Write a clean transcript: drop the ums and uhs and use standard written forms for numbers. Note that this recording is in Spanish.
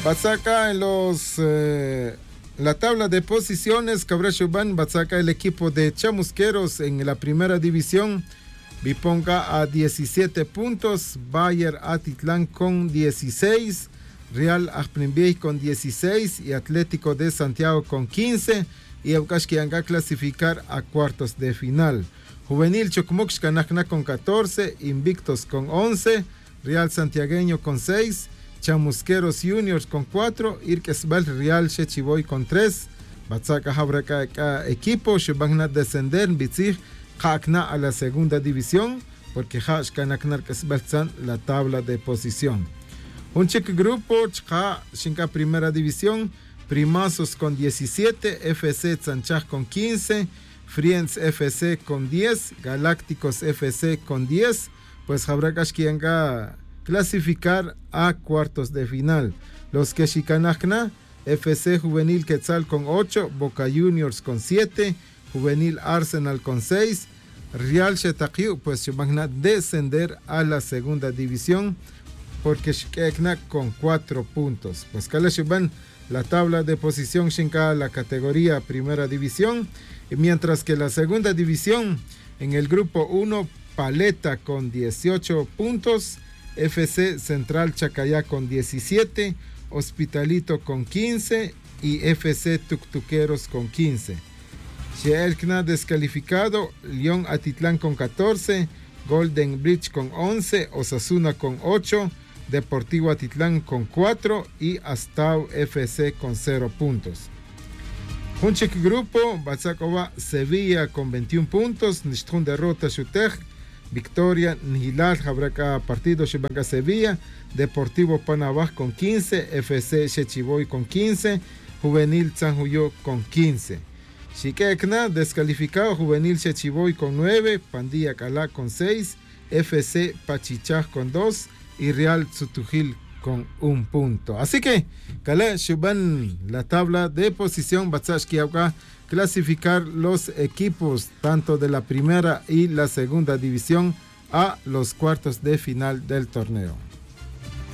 Batsaca en la tabla de posiciones, Cabrashuban, Batsaca el equipo de Chamusqueros en la primera división, Biponga a 17 puntos, Bayer Atitlán con 16, Real Ajprenbiey con 16 y Atlético de Santiago con 15, y Aucashquianga clasificar a cuartos de final. Juvenil Chocmox Canacna con 14, Invictos con 11, Real Santiagueño con 6, Chamusqueros Juniors con 4, Irquesbel Real Chechiboy con 3, Batsaca Jabraca equipo, Shubagna descender, Bitzig, Hakna a la segunda división, porque Hash Kanaknar Kesbelzan la tabla de posición. Un chico grupo, Chha Shinka primera división, Primazos con 17, FC Tzanchaj con 15, Friends FC con 10, Galácticos FC con 10, pues Jabrakash Kianga clasificar a cuartos de final. Los que Shikanakna, FC Juvenil Quetzal con 8, Boca Juniors con 7, Juvenil Arsenal con 6, Real Shetaqiu, pues van a descender a la segunda división porque Shkekna con 4 puntos. Pues Kaleshuban la tabla de posición Shinka la categoría primera división, y mientras que la segunda división en el grupo 1 Paleta con 18 puntos, FC Central Chacayá con 17, Hospitalito con 15 y FC Tuctuqueros con 15. Sheelkna descalificado, León Atitlán con 14, Golden Bridge con 11, Osasuna con 8, Deportivo Atitlán con 4 y Astau FC con 0 puntos. Junchik Grupo, Batsakova Sevilla con 21 puntos, Nishtun derrota Shutej, Victoria Nihilal Jabraca partido Shibaga Sevilla, Deportivo Panabaj con 15, FC Chechiboy con 15, Juvenil Sanjuyo con 15. Shikekna descalificado, Juvenil Chechiboy con 9, Pandilla Calá con 6, FC Pachichaj con 2 y Real Tsutujil con 1 punto. Así que Calá Shuban la tabla de posición Batsashki Auga clasificar los equipos tanto de la primera y la segunda división a los cuartos de final del torneo.